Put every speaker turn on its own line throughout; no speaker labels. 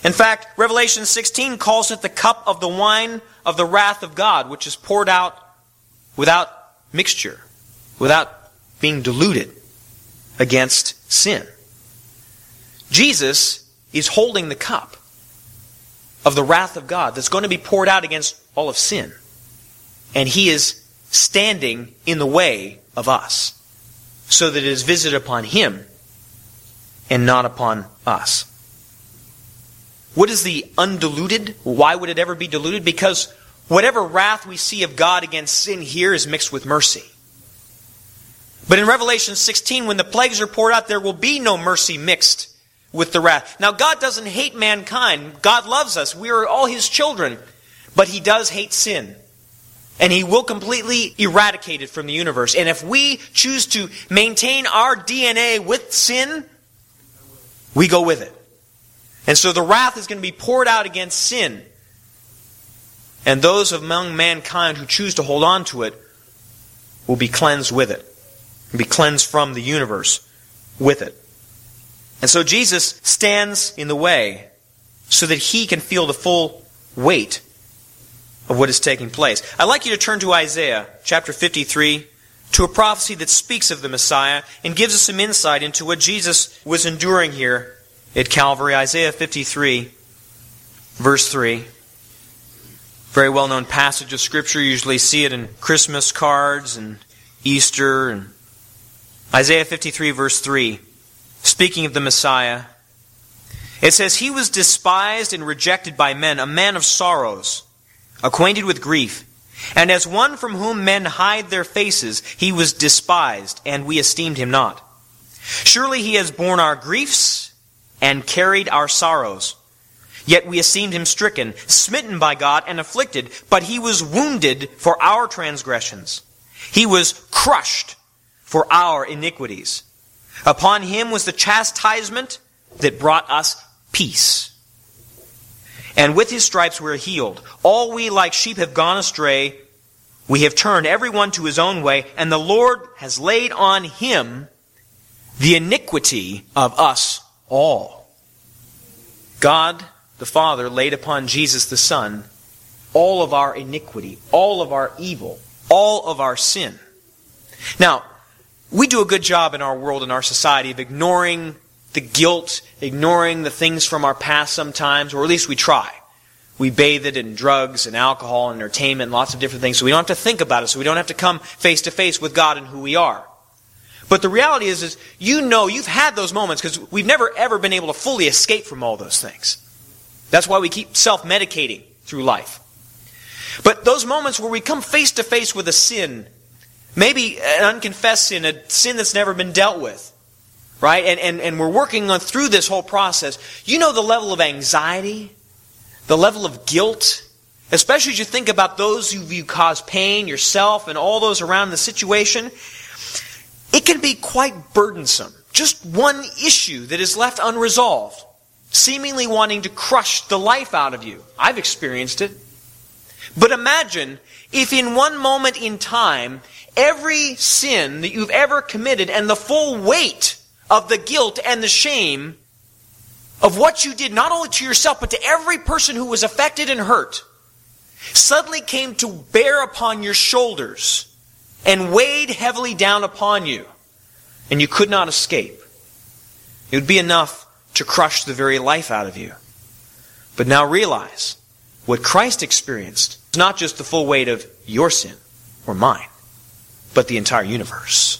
In fact, Revelation 16 calls it the cup of the wine of the wrath of God, which is poured out without mixture, without being diluted against sin. Jesus is holding the cup of the wrath of God that's going to be poured out against all of sin. And He is standing in the way of us, so that it is visited upon Him and not upon us. What is the undiluted? Why would it ever be diluted? Because whatever wrath we see of God against sin here is mixed with mercy. But in Revelation 16, when the plagues are poured out, there will be no mercy mixed with the wrath. Now, God doesn't hate mankind. God loves us. We are all His children. But He does hate sin. And He will completely eradicate it from the universe. And if we choose to maintain our DNA with sin, we go with it. And so the wrath is going to be poured out against sin. And those among mankind who choose to hold on to it will be cleansed with it. Will be cleansed from the universe with it. And so Jesus stands in the way so that He can feel the full weight of what is taking place. I'd like you to turn to Isaiah chapter 53, to a prophecy that speaks of the Messiah and gives us some insight into what Jesus was enduring here at Calvary. Isaiah 53, verse 3. Very well-known passage of Scripture. You usually see it in Christmas cards and Easter. And Isaiah 53, verse 3, speaking of the Messiah, it says, "He was despised and rejected by men, a man of sorrows, acquainted with grief. And as one from whom men hide their faces, He was despised, and we esteemed Him not. Surely He has borne our griefs and carried our sorrows. Yet we esteemed Him stricken, smitten by God, and afflicted. But He was wounded for our transgressions. He was crushed for our iniquities. Upon Him was the chastisement that brought us peace. And with His stripes we are healed. All we like sheep have gone astray. We have turned everyone to his own way, and the Lord has laid on Him the iniquity of us all." God the Father laid upon Jesus the Son all of our iniquity, all of our evil, all of our sin. Now, we do a good job in our world, in our society, of ignoring the guilt, ignoring the things from our past sometimes, or at least we try. We bathe it in drugs and alcohol and entertainment and lots of different things, so we don't have to think about it, so we don't have to come face to face with God and who we are. But the reality is you know you've had those moments, because we've never ever been able to fully escape from all those things. That's why we keep self-medicating through life. But those moments where we come face to face with a sin, maybe an unconfessed sin, a sin that's never been dealt with, right? And we're working on through this whole process. You know the level of anxiety, the level of guilt, especially as you think about those who you cause pain, yourself, and all those around the situation. It can be quite burdensome. Just one issue that is left unresolved, seemingly wanting to crush the life out of you. I've experienced it. But imagine if in one moment in time, every sin that you've ever committed and the full weight of the guilt and the shame of what you did, not only to yourself, but to every person who was affected and hurt, suddenly came to bear upon your shoulders and weighed heavily down upon you, and you could not escape. It would be enough to crush the very life out of you. But now realize, what Christ experienced is not just the full weight of your sin or mine, but the entire universe.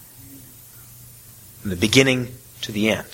From the beginning to the end.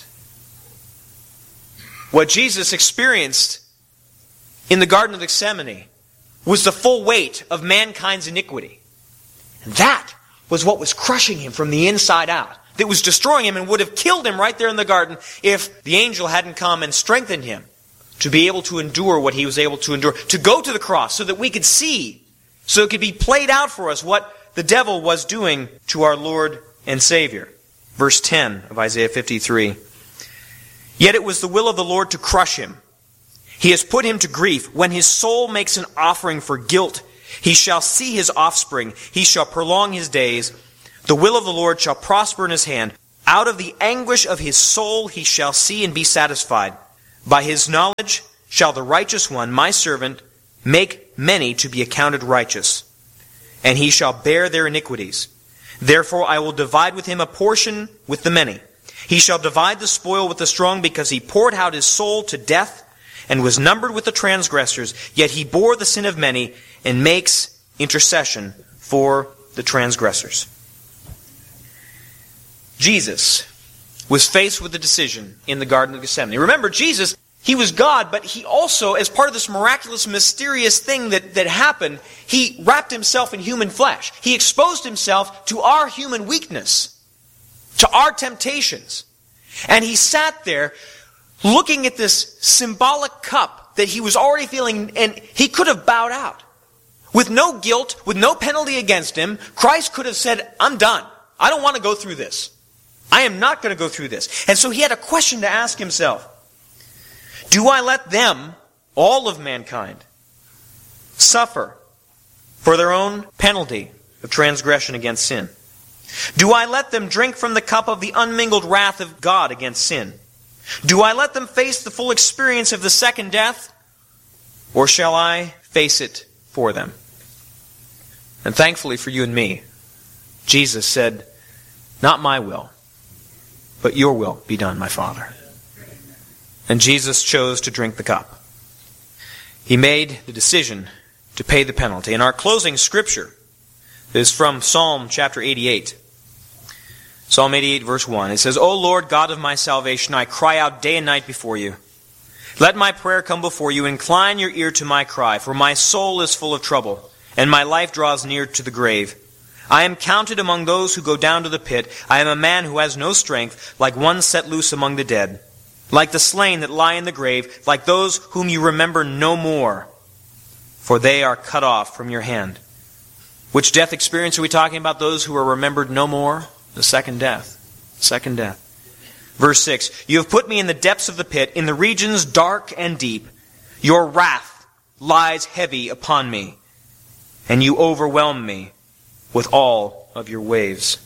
What Jesus experienced in the Garden of Gethsemane was the full weight of mankind's iniquity. And that was what was crushing Him from the inside out. That was destroying Him and would have killed Him right there in the garden if the angel hadn't come and strengthened Him to be able to endure what He was able to endure. To go to the cross so that we could see, so it could be played out for us what the devil was doing to our Lord and Savior. Verse 10 of Isaiah 53. "Yet it was the will of the Lord to crush Him. He has put Him to grief. When His soul makes an offering for guilt, He shall see His offspring. He shall prolong His days. The will of the Lord shall prosper in His hand. Out of the anguish of His soul He shall see and be satisfied. By his knowledge shall the righteous one, my servant, make many to be accounted righteous, and he shall bear their iniquities. Therefore I will divide with him a portion with the many. He shall divide the spoil with the strong, because he poured out his soul to death and was numbered with the transgressors. Yet he bore the sin of many and makes intercession for the transgressors. Jesus was faced with a decision in the Garden of Gethsemane. Remember, Jesus, he was God, but he also, as part of this miraculous, mysterious thing that happened, he wrapped himself in human flesh. He exposed himself to our human weakness, to our temptations. And he sat there looking at this symbolic cup that he was already feeling, and he could have bowed out. With no guilt, with no penalty against him, Christ could have said, I'm done. I don't want to go through this. I am not going to go through this. And so he had a question to ask himself. Do I let them, all of mankind, suffer for their own penalty of transgression against sin? Do I let them drink from the cup of the unmingled wrath of God against sin? Do I let them face the full experience of the second death? Or shall I face it for them? And thankfully for you and me, Jesus said, not my will, but your will be done, my Father. And Jesus chose to drink the cup. He made the decision to pay the penalty. And our closing scripture is from Psalm chapter 88. Psalm 88 verse 1. It says, O Lord, God of my salvation, I cry out day and night before you. Let my prayer come before you. Incline your ear to my cry, for my soul is full of trouble, and my life draws near to the grave. I am counted among those who go down to the pit. I am a man who has no strength, like one set loose among the dead. Like the slain that lie in the grave, like those whom you remember no more, for they are cut off from your hand. Which death experience are we talking about? Those who are remembered no more? The second death. Second death. Verse 6, You have put me in the depths of the pit, in the regions dark and deep. Your wrath lies heavy upon me, and you overwhelm me with all of your waves.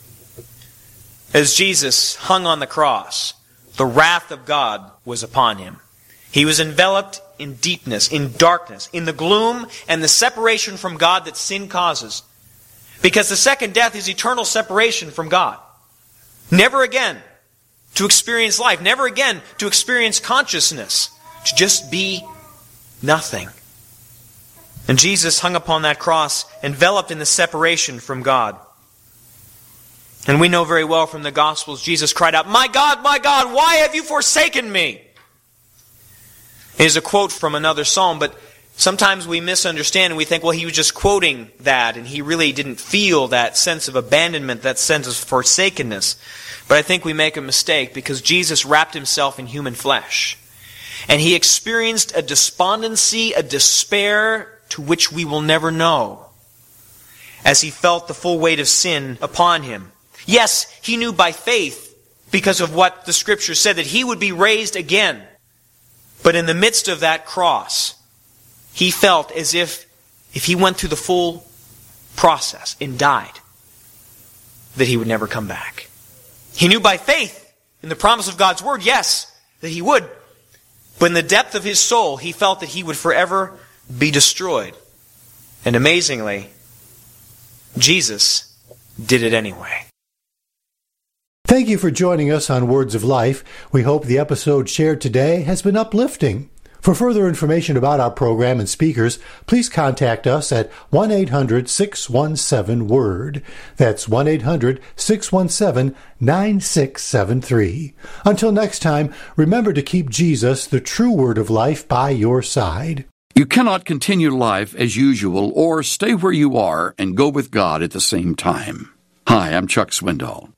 As Jesus hung on the cross, the wrath of God was upon him. He was enveloped in deepness, in darkness, in the gloom and the separation from God that sin causes. Because the second death is eternal separation from God. Never again to experience life. Never again to experience consciousness. To just be nothing. And Jesus hung upon that cross, enveloped in the separation from God. And we know very well from the Gospels, Jesus cried out, my God, why have you forsaken me? It is a quote from another psalm, but sometimes we misunderstand and we think, well, he was just quoting that and he really didn't feel that sense of abandonment, that sense of forsakenness. But I think we make a mistake because Jesus wrapped himself in human flesh. And he experienced a despondency, a despair to which we will never know, as he felt the full weight of sin upon him. Yes, he knew by faith, because of what the Scripture said, that he would be raised again. But in the midst of that cross, he felt as if he went through the full process and died, that he would never come back. He knew by faith, in the promise of God's Word, yes, that he would. But in the depth of his soul, he felt that he would forever be destroyed. And amazingly, Jesus did it anyway.
Thank you for joining us on Words of Life. We hope the episode shared today has been uplifting. For further information about our program and speakers, please contact us at 1-800-617-WORD. That's 1-800-617-9673. Until next time, remember to keep Jesus, the true Word of life, by your side.
You cannot continue life as usual or stay where you are and go with God at the same time. Hi, I'm Chuck Swindoll.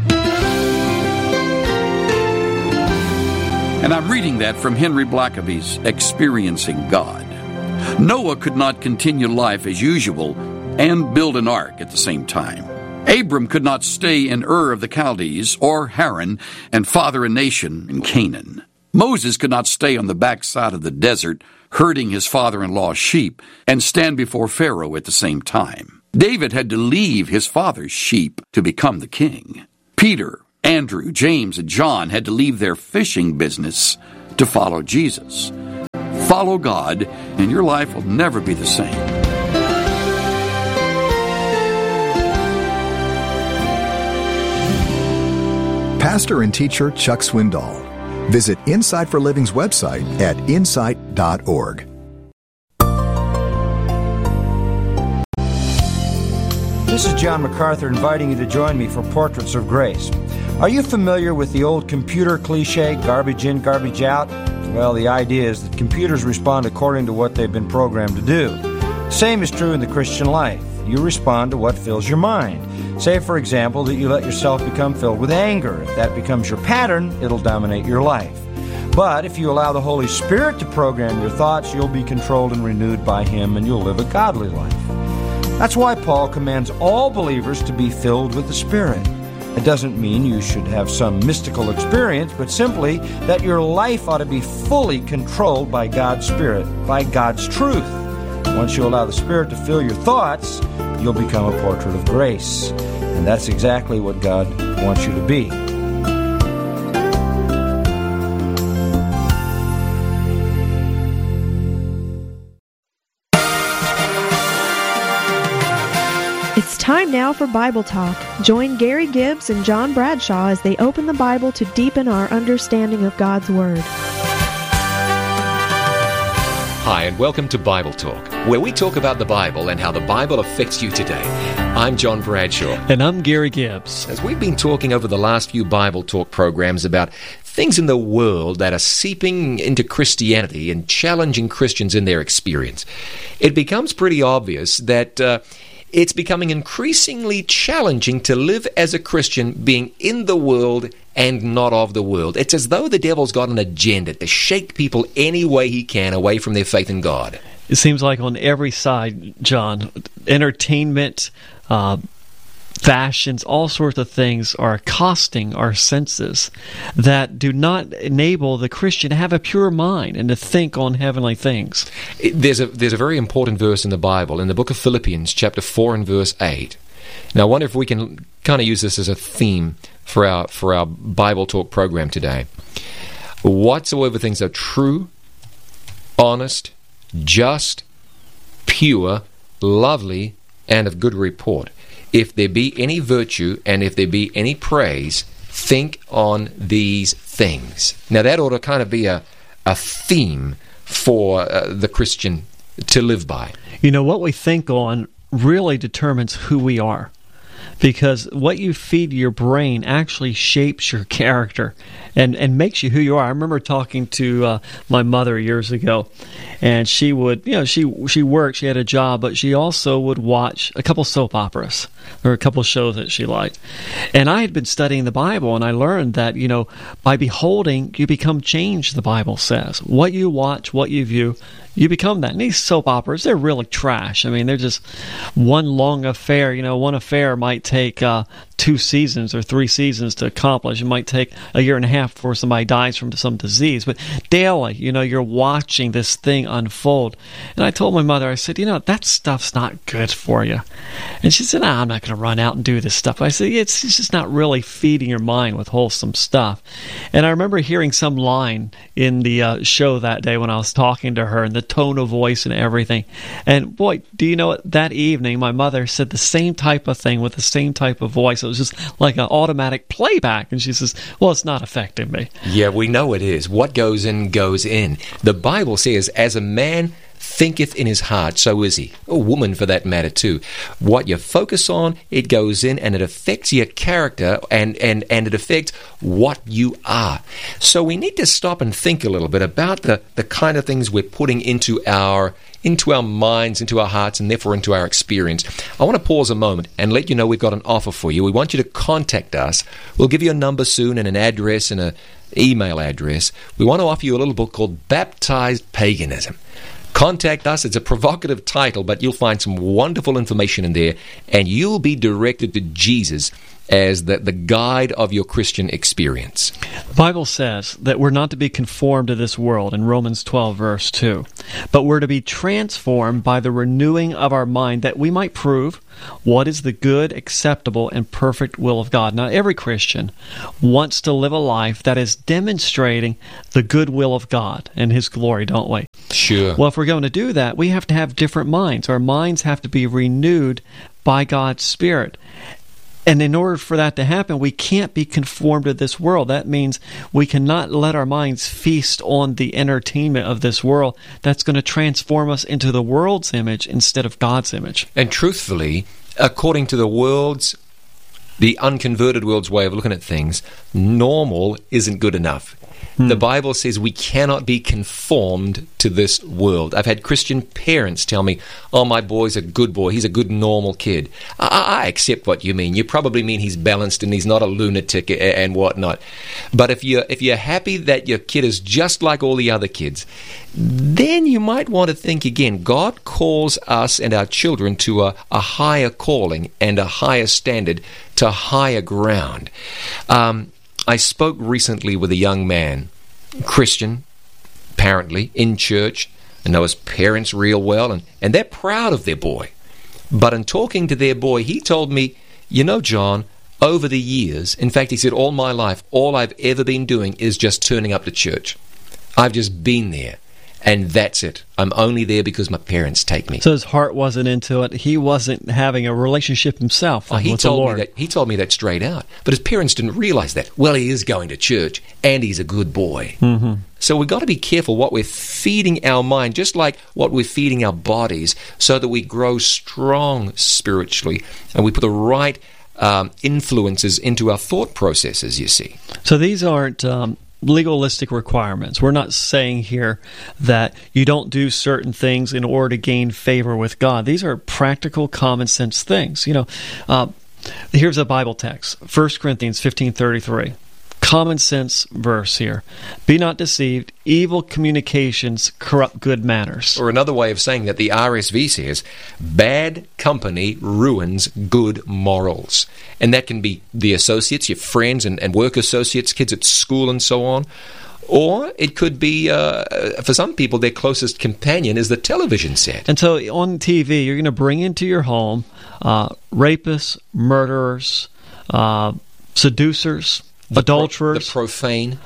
And I'm reading that from Henry Blackaby's Experiencing God. Noah could not continue life as usual and build an ark at the same time. Abram could not stay in Ur of the Chaldees or Haran and father a nation in Canaan. Moses could not stay on the backside of the desert herding his father-in-law's sheep and stand before Pharaoh at the same time. David had to leave his father's sheep to become the king. Peter, Andrew, James, and John had to leave their fishing business to follow Jesus. Follow God, and your life will never be the same.
Pastor and teacher Chuck Swindoll. Visit Insight for Living's website at insight.org.
This is John MacArthur inviting you to join me for Portraits of Grace. Are you familiar with the old computer cliche, garbage in, garbage out? Well, the idea is that computers respond according to what they've been programmed to do. Same is true in the Christian life. You respond to what fills your mind. Say, for example, that you let yourself become filled with anger. If that becomes your pattern, it'll dominate your life. But if you allow the Holy Spirit to program your thoughts, you'll be controlled and renewed by Him, and you'll live a godly life. That's why Paul commands all believers to be filled with the Spirit. It doesn't mean you should have some mystical experience, but simply that your life ought to be fully controlled by God's Spirit, by God's truth. Once you allow the Spirit to fill your thoughts, you'll become a portrait of grace. And that's exactly what God wants you to be.
It's time now for Bible Talk. Join Gary Gibbs and John Bradshaw as they open the Bible to deepen our understanding of God's Word.
Hi, and welcome to Bible Talk, where we talk about the Bible and how the Bible affects you today. I'm John Bradshaw.
And I'm Gary Gibbs.
As we've been talking over the last few Bible Talk programs about things in the world that are seeping into Christianity and challenging Christians in their experience, it becomes pretty obvious that it's becoming increasingly challenging to live as a Christian being in the world and not of the world. It's as though the devil's got an agenda to shake people any way he can away from their faith in God.
It seems like on every side, John, entertainment, fashions, all sorts of things are accosting our senses that do not enable the Christian to have a pure mind and to think on heavenly things.
There's a very important verse in the Bible, in the book of Philippians, chapter 4 and verse 8. Now, I wonder if we can kind of use this as a theme for our Bible Talk program today. Whatsoever things are true, honest, just, pure, lovely, and of good report, if there be any virtue and if there be any praise, think on these things. Now, that ought to kind of be a theme for the Christian to live by.
You know, what we think on really determines who we are, because what you feed your brain actually shapes your character and makes you who you are. I remember talking to my mother years ago, and she would, she worked, she had a job, but she also would watch a couple soap operas or a couple shows that she liked. And I had been studying the Bible, and I learned that, by beholding, you become changed, the Bible says. What you watch, what you view, you become that. And these soap operas, they're really trash. I mean, they're just one long affair. One affair might take 2 seasons or 3 seasons to accomplish. It might take a year and a half before somebody dies from some disease. But daily, you're watching this thing unfold. And I told my mother, I said, that stuff's not good for you. And she said, I'm not going to run out and do this stuff. I said, it's just not really feeding your mind with wholesome stuff. And I remember hearing some line in the show that day when I was talking to her, and the tone of voice and everything. And boy, do you know what? That evening, my mother said the same type of thing with the same type of voice. It was just like an automatic playback. And she says, well, it's not affecting me.
Yeah, we know it is. What goes in, goes in. The Bible says, as a man thinketh in his heart, so is he. A woman, for that matter, too. What you focus on, it goes in, and it affects your character, and it affects what you are. So we need to stop and think a little bit about the kind of things we're putting into our minds, into our hearts, and therefore into our experience. I want to pause a moment and let you know we've got an offer for you. We want you to contact us. We'll give you a number soon and an address and an email address. We want to offer you a little book called Baptized Paganism. Contact us. It's a provocative title, but you'll find some wonderful information in there, and you'll be directed to Jesus as the guide of your Christian experience.
The Bible says that we're not to be conformed to this world in Romans 12, verse 2, but we're to be transformed by the renewing of our mind, that we might prove what is the good, acceptable, and perfect will of God. Now, every Christian wants to live a life that is demonstrating the good will of God and His glory, don't we?
Sure.
Well, if we're going to do that, we have to have different minds. Our minds have to be renewed by God's Spirit. And in order for that to happen, we can't be conformed to this world. That means we cannot let our minds feast on the entertainment of this world. That's going to transform us into the world's image instead of God's image.
And truthfully, according to the unconverted world's way of looking at things, normal isn't good enough. The Bible says we cannot be conformed to this world. I've had Christian parents tell me, oh, my boy's a good boy. He's a good, normal kid. I accept what you mean. You probably mean he's balanced and he's not a lunatic and whatnot. But if you're happy that your kid is just like all the other kids, then you might want to think again. God calls us and our children to a higher calling and a higher standard, to higher ground. I spoke recently with a young man, Christian, apparently, in church, and know his parents real well, and they're proud of their boy. But in talking to their boy, he told me, you know, John, over the years, in fact, he said, all my life, all I've ever been doing is just turning up to church. I've just been there. And that's it. I'm only there because my parents take me.
So his heart wasn't into it. He wasn't having a relationship himself with the Lord.
He told me that straight out. But his parents didn't realize that. Well, he is going to church, and he's a good boy.
Mm-hmm.
So we've got to be careful what we're feeding our mind, just like what we're feeding our bodies, so that we grow strong spiritually, and we put the right influences into our thought processes, you see.
So these aren't legalistic requirements. We're not saying here that you don't do certain things in order to gain favor with God. These are practical, common sense things. You know, here's a Bible text, 1 Corinthians 15:33. Common sense verse here. Be not deceived, evil communications corrupt good manners.
Or another way of saying that, the RSV says, bad company ruins good morals. And that can be the associates, your friends and work associates, kids at school and so on. Or it could be, for some people, their closest companion is the television set.
And so on TV, you're going to bring into your home rapists, murderers, seducers, adulterers,
the profane,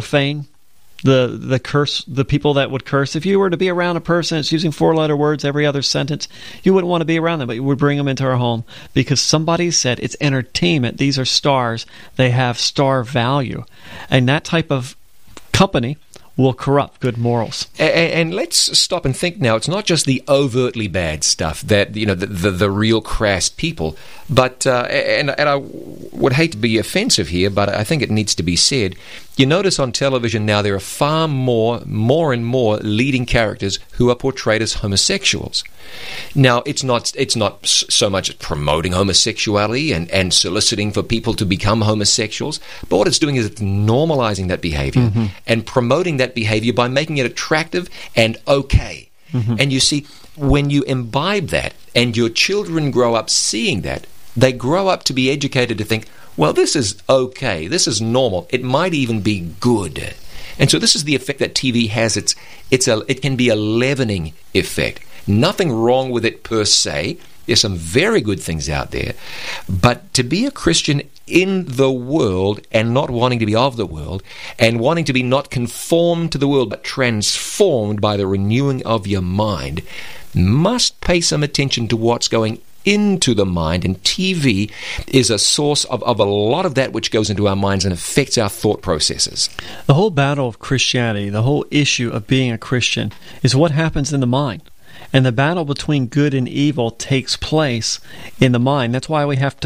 the curse, the people that would curse. If you were to be around a person that's using 4-letter words every other sentence, you wouldn't want to be around them, but you would bring them into our home because somebody said it's entertainment. These are stars. They have star value. And that type of company will corrupt good morals.
And let's stop and think now. It's not just the overtly bad stuff that, you know, the real crass people, but and I would hate to be offensive here, but I think it needs to be said. You notice on television now there are far more and more leading characters who are portrayed as homosexuals. Now, it's not so much as promoting homosexuality and soliciting for people to become homosexuals, but what it's doing is it's normalizing that behavior and promoting that behavior by making it attractive and okay. And you see, when you imbibe that and your children grow up seeing that, they grow up to be educated to think, well, this is okay, this is normal, it might even be good. And so this is the effect that TV has. It can be a leavening effect. Nothing wrong with it per se. There's some very good things out there. But to be a Christian in the world and not wanting to be of the world and wanting to be not conformed to the world but transformed by the renewing of your mind must pay some attention to what's going into the mind, and TV is a source of a lot of that which goes into our minds and affects our thought processes.
The whole battle of Christianity, the whole issue of being a Christian, is what happens in the mind. And the battle between good and evil takes place in the mind. That's why we have to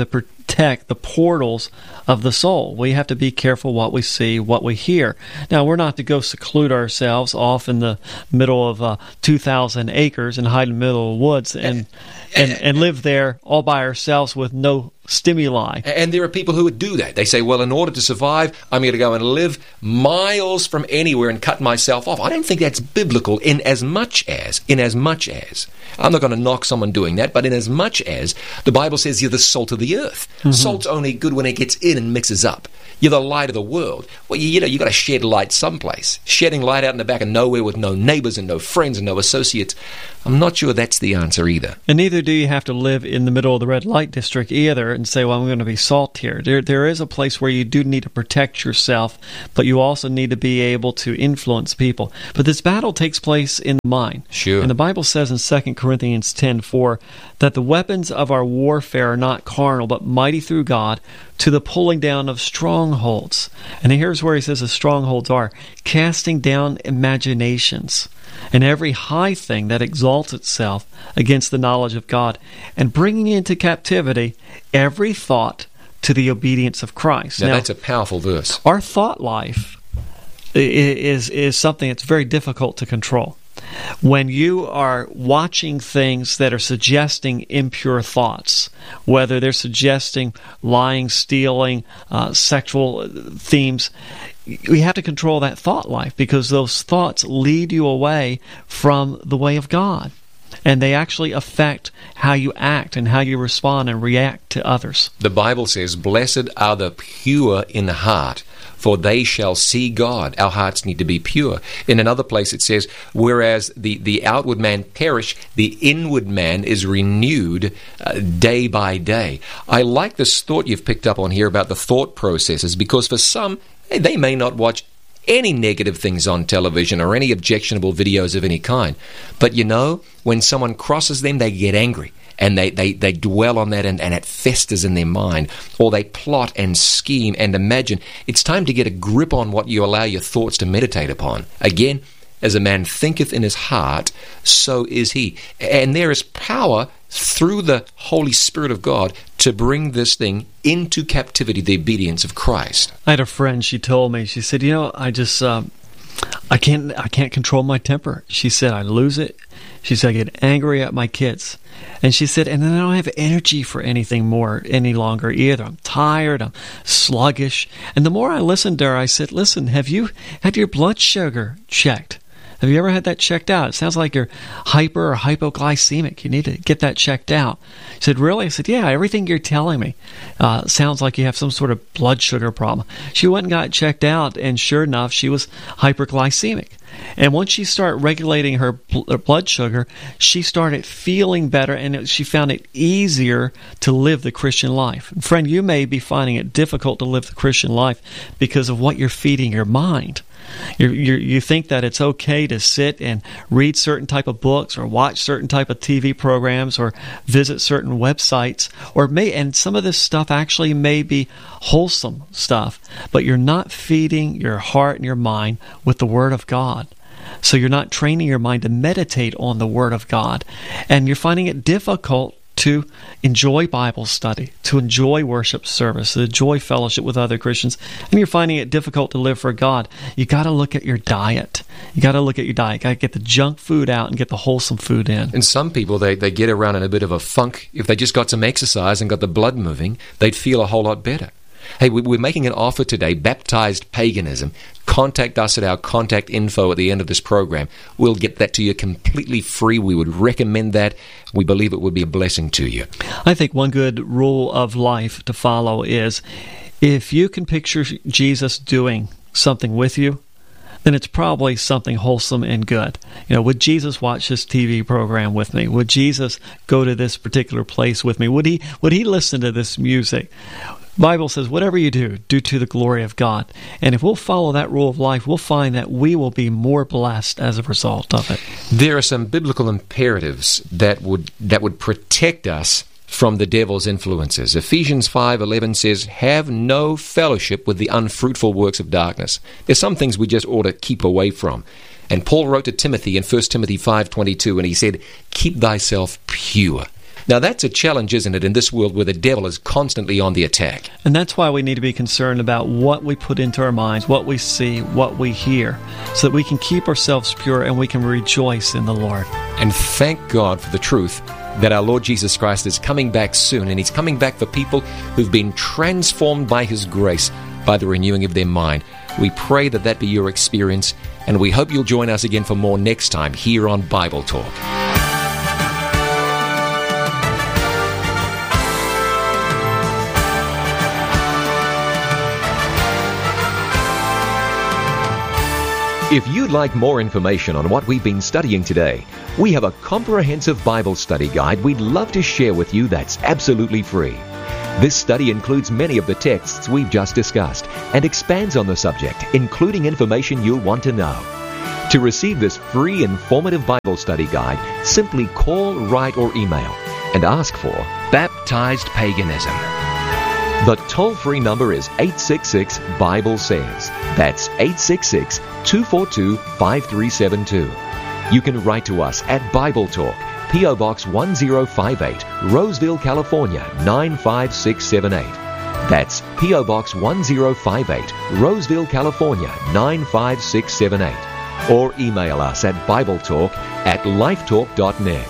protect the portals of the soul. We have to be careful what we see, what we hear. Now, we're not to go seclude ourselves off in the middle of 2,000 acres and hide in the middle of the woods and live there all by ourselves with no stimuli.
And there are people who would do that. They say, well, in order to survive, I'm going to go and live miles from anywhere and cut myself off. I don't think that's biblical in as much as, I'm not going to knock someone doing that, but in as much as the Bible says you're the salt of the earth. Mm-hmm. Salt's only good when it gets in and mixes up. You're the light of the world. Well, you got to shed light someplace. Shedding light out in the back of nowhere with no neighbors and no friends and no associates, I'm not sure that's the answer either.
And neither do you have to live in the middle of the red light district either and say, well, I'm going to be salt here. There is a place where you do need to protect yourself, but you also need to be able to influence people. But this battle takes place in the mind.
Sure.
And the Bible says in 2 Corinthians 10:4 that the weapons of our warfare are not carnal, but mighty through God to the pulling down of strongholds. And here's where he says the strongholds are: casting down imaginations and every high thing that exalts itself against the knowledge of God, and bringing into captivity every thought to the obedience of Christ.
Now that's a powerful verse.
Our thought life is something that's very difficult to control. When you are watching things that are suggesting impure thoughts, whether they're suggesting lying, stealing, sexual themes, we have to control that thought life, because those thoughts lead you away from the way of God. And they actually affect how you act and how you respond and react to others.
The Bible says, blessed are the pure in heart, for they shall see God. Our hearts need to be pure. In another place it says, whereas the outward man perish, the inward man is renewed day by day. I like this thought you've picked up on here about the thought processes, because for some, they may not watch any negative things on television or any objectionable videos of any kind. But when someone crosses them, they get angry. And they dwell on that, and it festers in their mind. Or they plot and scheme and imagine. It's time to get a grip on what you allow your thoughts to meditate upon. Again, as a man thinketh in his heart, so is he. And there is power through the Holy Spirit of God to bring this thing into captivity, the obedience of Christ.
I had a friend, she told me, she said, I just, I can't control my temper. She said, I lose it. She said, I get angry at my kids. And she said, and then I don't have energy for anything any longer either. I'm tired, I'm sluggish. And the more I listened to her, I said, listen, have you had your blood sugar checked? Have you ever had that checked out? It sounds like you're hyper or hypoglycemic. You need to get that checked out. She said, really? I said, yeah, everything you're telling me sounds like you have some sort of blood sugar problem. She went and got checked out, and sure enough, she was hyperglycemic. And once she started regulating her blood sugar, she started feeling better, and she found it easier to live the Christian life. And friend, you may be finding it difficult to live the Christian life because of what you're feeding your mind. You think that it's okay to sit and read certain type of books or watch certain type of TV programs or visit certain websites, and some of this stuff actually may be wholesome stuff, but you're not feeding your heart and your mind with the Word of God. So you're not training your mind to meditate on the Word of God, and you're finding it difficult to enjoy Bible study, to enjoy worship service, to enjoy fellowship with other Christians, and you're finding it difficult to live for God. You got to look at your diet. You got to get the junk food out and get the wholesome food in.
And some people, they get around in a bit of a funk. If they just got some exercise and got the blood moving, they'd feel a whole lot better. Hey, we're making an offer today, Baptized Paganism. Contact us at our contact info at the end of this program. We'll get that to you completely free. We would recommend that. We believe it would be a blessing to you.
I think one good rule of life to follow is, if you can picture Jesus doing something with you, then it's probably something wholesome and good. Would Jesus watch this TV program with me? Would Jesus go to this particular place with me? Would he listen to this music? Bible says, whatever you do, do to the glory of God. And if we'll follow that rule of life, we'll find that we will be more blessed as a result of it.
There are some biblical imperatives that would protect us from the devil's influences. Ephesians 5:11 says, have no fellowship with the unfruitful works of darkness. There's some things we just ought to keep away from. And Paul wrote to Timothy in 1 Timothy 5:22, and he said, keep thyself pure. Now that's a challenge, isn't it, in this world where the devil is constantly on the attack.
And that's why we need to be concerned about what we put into our minds, what we see, what we hear, so that we can keep ourselves pure and we can rejoice in the Lord.
And thank God for the truth that our Lord Jesus Christ is coming back soon, and He's coming back for people who've been transformed by His grace, by the renewing of their mind. We pray that that be your experience, and we hope you'll join us again for more next time here on Bible Talk. If you'd like more information on what we've been studying today, we have a comprehensive Bible study guide we'd love to share with you that's absolutely free. This study includes many of the texts we've just discussed and expands on the subject, including information you'll want to know. To receive this free, informative Bible study guide, simply call, write, or email and ask for Baptized Paganism. The toll-free number is 866-BIBLE-SAYS. That's 866-242-5372. You can write to us at Bible Talk, P.O. Box 1058, Roseville, California, 95678. That's P.O. Box 1058, Roseville, California, 95678. Or email us at BibleTalk@lifetalk.net.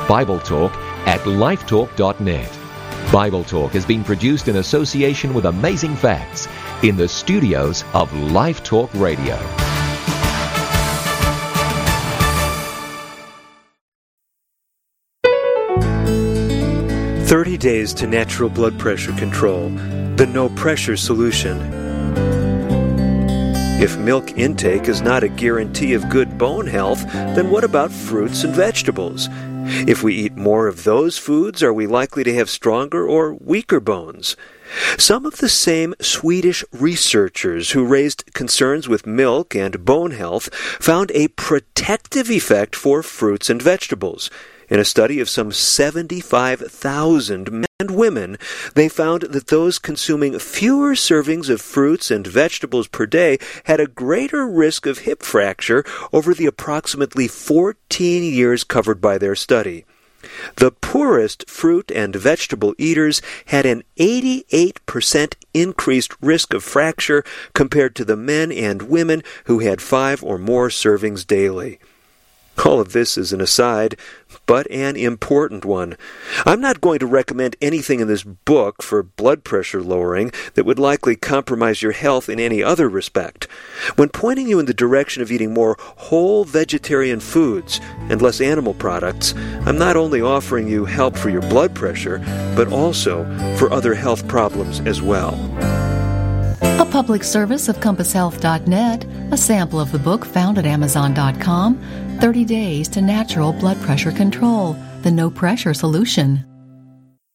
BibleTalk@lifetalk.net. Bible Talk has been produced in association with Amazing Facts in the studios of Life Talk Radio.
"30 Days to Natural Blood Pressure Control, the No Pressure Solution." If milk intake is not a guarantee of good bone health, then what about fruits and vegetables? If we eat more of those foods, are we likely to have stronger or weaker bones? Some of the same Swedish researchers who raised concerns with milk and bone health found a protective effect for fruits and vegetables. In a study of some 75,000 men and women, they found that those consuming fewer servings of fruits and vegetables per day had a greater risk of hip fracture over the approximately 14 years covered by their study. The poorest fruit and vegetable eaters had an 88% increased risk of fracture compared to the men and women who had 5 or more servings daily. All of this is an aside, but an important one. I'm not going to recommend anything in this book for blood pressure lowering that would likely compromise your health in any other respect. When pointing you in the direction of eating more whole vegetarian foods and less animal products, I'm not only offering you help for your blood pressure, but also for other health problems as well.
A public service of CompassHealth.net, a sample of the book found at Amazon.com, 30 Days to Natural Blood Pressure Control, the No Pressure Solution.